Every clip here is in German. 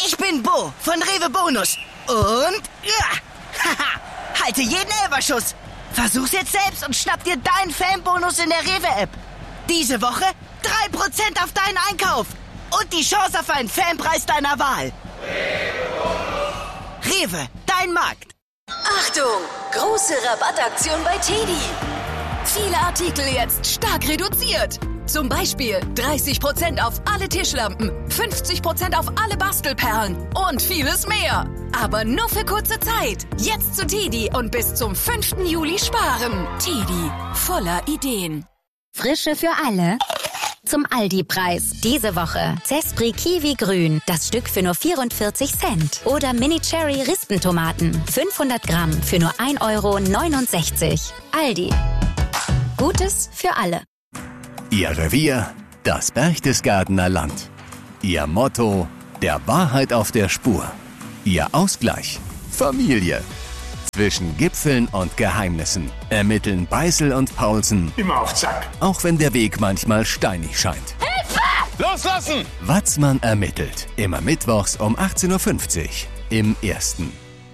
Ich bin Bo von Rewe Bonus. Und halte jeden Elferschuss. Versuch's jetzt selbst und schnapp dir deinen Fanbonus in der Rewe-App. Diese Woche 3% auf deinen Einkauf. Und die Chance auf einen Fanpreis deiner Wahl. Rewe, dein Markt. Achtung! Große Rabattaktion bei TEDi. Viele Artikel jetzt stark reduziert. Zum Beispiel 30% auf alle Tischlampen, 50% auf alle Bastelperlen und vieles mehr. Aber nur für kurze Zeit. Jetzt zu TEDi und bis zum 5. Juli sparen. TEDi, voller Ideen. Frische für alle. Zum Aldi-Preis. Diese Woche Zespri Kiwi Grün. Das Stück für nur 44 Cent. Oder Mini Cherry Rispentomaten. 500 Gramm für nur 1,69 €. Aldi. Gutes für alle. Ihr Revier, das Berchtesgadener Land. Ihr Motto, der Wahrheit auf der Spur. Ihr Ausgleich, Familie. Zwischen Gipfeln und Geheimnissen ermitteln Beißel und Paulsen immer auf Zack. Auch wenn der Weg manchmal steinig scheint. Hilfe! Loslassen! Watzmann ermittelt. Immer mittwochs um 18:50 Uhr im Ersten.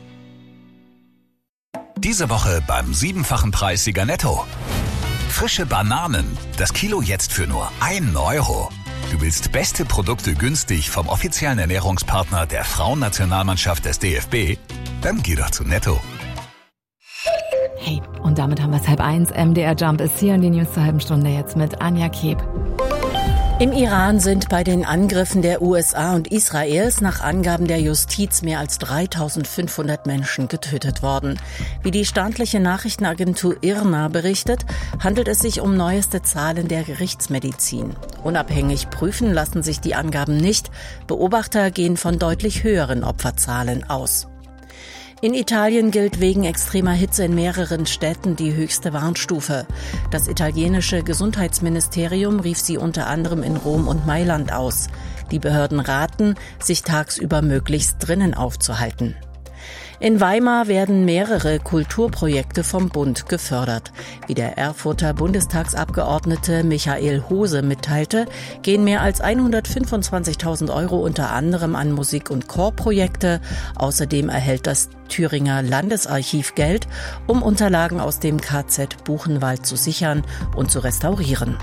Diese Woche beim 7-fachen Preis Sieger Netto. Frische Bananen. Das Kilo jetzt für nur 1 €. Du willst beste Produkte günstig vom offiziellen Ernährungspartner der Frauennationalmannschaft des DFB? Dann geh doch zu Netto. Hey, und damit haben wir es 12:30. MDR Jump ist hier und die News zur halben Stunde jetzt mit Anja Keb. Im Iran sind bei den Angriffen der USA und Israels nach Angaben der Justiz mehr als 3.500 Menschen getötet worden. Wie die staatliche Nachrichtenagentur IRNA berichtet, handelt es sich um neueste Zahlen der Gerichtsmedizin. Unabhängig prüfen lassen sich die Angaben nicht. Beobachter gehen von deutlich höheren Opferzahlen aus. In Italien gilt wegen extremer Hitze in mehreren Städten die höchste Warnstufe. Das italienische Gesundheitsministerium rief sie unter anderem in Rom und Mailand aus. Die Behörden raten, sich tagsüber möglichst drinnen aufzuhalten. In Weimar werden mehrere Kulturprojekte vom Bund gefördert. Wie der Erfurter Bundestagsabgeordnete Michael Hose mitteilte, gehen mehr als 125.000 € unter anderem an Musik- und Chorprojekte. Außerdem erhält das Thüringer Landesarchiv Geld, um Unterlagen aus dem KZ Buchenwald zu sichern und zu restaurieren.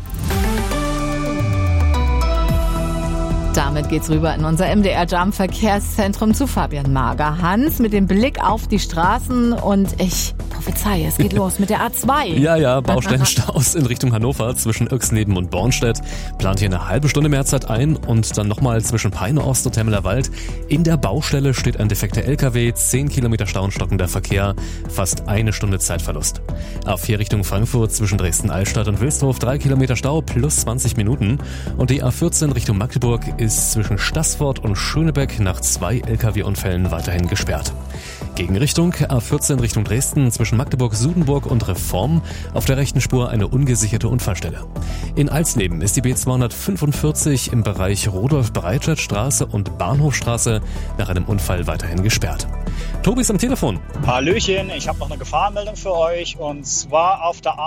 Damit geht's rüber in unser MDR Jump Verkehrszentrum zu Fabian Magerhans mit dem Blick auf die Straßen und ich prophezeie, es geht los mit der A2. Ja, Baustellenstaus in Richtung Hannover zwischen Öxneben und Bornstedt. Plant hier eine halbe Stunde Mehrzeit ein und dann nochmal zwischen Peine Ost und Temmeler Wald. In der Baustelle steht ein defekter LKW, 10 Kilometer Stau und stockender Verkehr, fast eine Stunde Zeitverlust. A4 Richtung Frankfurt zwischen Dresden-Altstadt und Wilsdorf 3 Kilometer Stau plus 20 Minuten. Und die A14 Richtung Magdeburg ist zwischen Staßfurt und Schönebeck nach 2 LKW-Unfällen weiterhin gesperrt. Gegenrichtung A14 Richtung Dresden zwischen Magdeburg, Sudenburg und Reform auf der rechten Spur eine ungesicherte Unfallstelle. In Alsleben ist die B245 im Bereich Rudolf-Breitscheid-Straße und Bahnhofstraße nach einem Unfall weiterhin gesperrt. Tobi ist am Telefon. Hallöchen, ich habe noch eine Gefahrenmeldung für euch und zwar auf der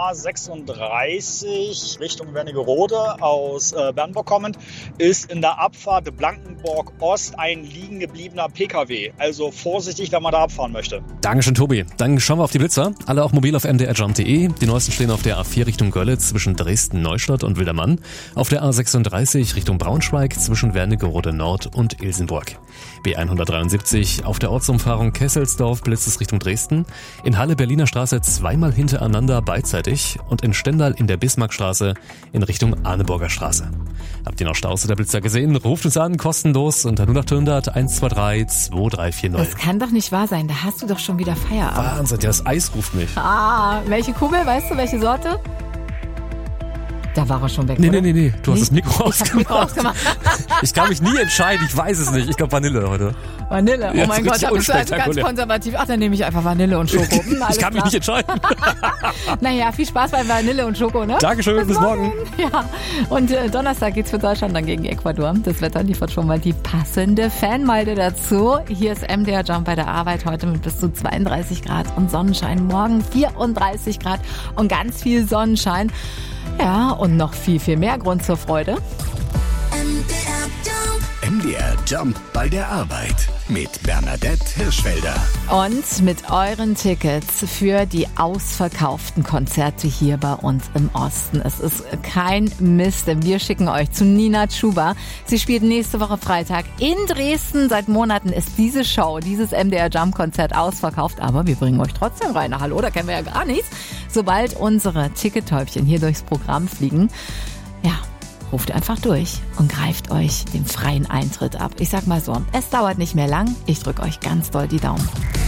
A36 Richtung Wernigerode aus Bernburg kommend ist in der Abfahrt Blankenburg Ost ein liegen gebliebener PKW. Also vorsichtig, wenn man da abfahren möchte. Dankeschön, Tobi. Dann schauen wir auf die Blitzer. Alle auch mobil auf mdrjump.de. Die neuesten stehen auf der A4 Richtung Görlitz zwischen Dresden-Neustadt und Wildermann. Auf der A36 Richtung Braunschweig zwischen Wernigerode Nord und Ilsenburg. B173 auf der Ortsumfahrung Kesselsdorf blitzt es Richtung Dresden. In Halle Berliner Straße zweimal hintereinander beidseitig und in Stendal in der Bismarckstraße in Richtung Arneburger Straße. Habt ihr noch Staus oder Blitzer gesehen? Ruft uns an, kostenlos unter 0800 123 2340. Das kann doch nicht wahr sein, da hast du doch schon wieder Feierabend. Wahnsinn, das Eis ruft mich. Welche Kugel, weißt du, welche Sorte? Da war er schon weg, Nee, oder? nee. Du hast das Mikro ausgemacht. Ich Ich kann mich nie entscheiden, ich weiß es nicht. Ich glaube Vanille heute. Vanille, oh Ja, mein ist Gott, da bist du also ganz unspektakulär. konservativ. Ach, dann nehme ich einfach Vanille und Schoko. Ich kann mich nicht entscheiden. Naja, viel Spaß bei Vanille und Schoko, ne? Dankeschön, bis morgen. Ja, und Donnerstag geht's für Deutschland dann gegen Ecuador. Das Wetter liefert schon mal die passende Fanmeile dazu. Hier ist MDR Jump bei der Arbeit heute mit bis zu 32 Grad und Sonnenschein. Morgen 34 Grad und ganz viel Sonnenschein. Ja, und noch viel, viel mehr Grund zur Freude. MDR Jump bei der Arbeit mit Bernadette Hirschfelder. Und mit euren Tickets für die ausverkauften Konzerte hier bei uns im Osten. Es ist kein Mist, denn wir schicken euch zu Nina Chuba. Sie spielt nächste Woche Freitag in Dresden. Seit Monaten ist diese Show, dieses MDR Jump Konzert ausverkauft. Aber wir bringen euch trotzdem rein. Na, hallo, da kennen wir ja gar nichts. Sobald unsere Tickettäubchen hier durchs Programm fliegen, ja, ruft einfach durch und greift euch den freien Eintritt ab. Ich sag mal so, es dauert nicht mehr lang. Ich drücke euch ganz doll die Daumen.